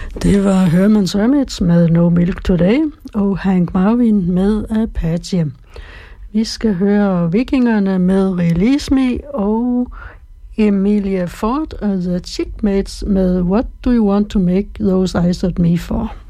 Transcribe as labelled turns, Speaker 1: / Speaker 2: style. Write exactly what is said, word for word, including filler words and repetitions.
Speaker 1: Det var Herman's Hermits med No Milk Today og Hank Marvin med Apache. Vi skal høre Vikingerne med Release Me og Emilia Ford og The Chickmates med What Do You Want to Make Those Eyes at Me For?